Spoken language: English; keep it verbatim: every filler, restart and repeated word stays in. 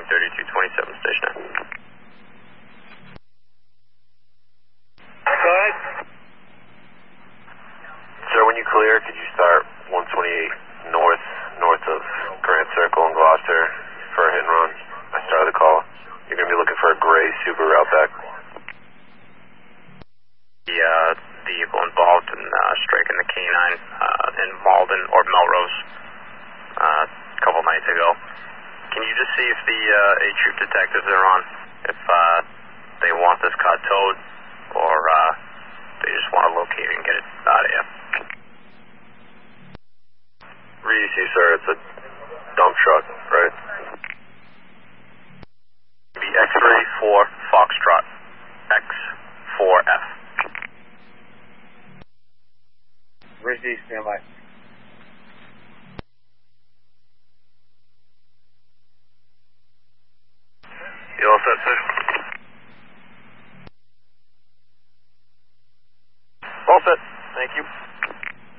thirty-two twenty-seven, station nine. Go ahead. Sir, when you clear, could you start one twenty-eight north, north of Grand Circle in Gloucester for a hit and run? I started the call. You're going to be looking for a gray Subaru Outback. The uh, vehicle involved in uh, striking the canine uh, in Malden or Melrose uh, a couple nights ago. Can you just see if the uh, A-Troop detectives are on? If uh, they want this car towed, or uh, they just want to locate it and get it out of here. Read you see, sir, it's a dump truck, right? The X-ray four Foxtrot, X four F. Bridge D, stand by. You all set, sir? All set. Thank you.